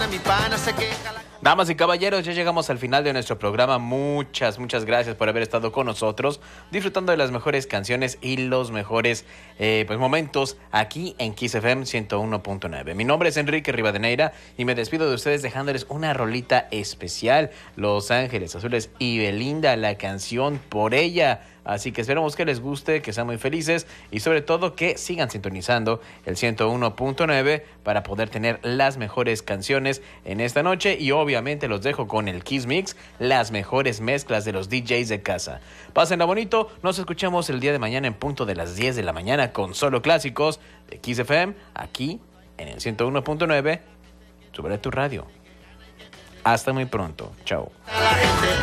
pana, mi pana se queja. Damas y caballeros, ya llegamos al final de nuestro programa. Muchas gracias por haber estado con nosotros, disfrutando de las mejores canciones y los mejores momentos aquí en Kiss FM 101.9. Mi nombre es Enrique Rivadeneira y me despido de ustedes dejándoles una rolita especial. Los Ángeles Azules y Belinda, la canción Por Ella. Así que esperamos que les guste, que sean muy felices y sobre todo que sigan sintonizando el 101.9 para poder tener las mejores canciones en esta noche. Y obviamente los dejo con el Kiss Mix, las mejores mezclas de los DJs de casa. Pásenla bonito, nos escuchamos el día de mañana en punto de las 10 de la mañana con solo clásicos de Kiss FM, aquí en el 101.9, sobre tu radio. Hasta muy pronto, chao.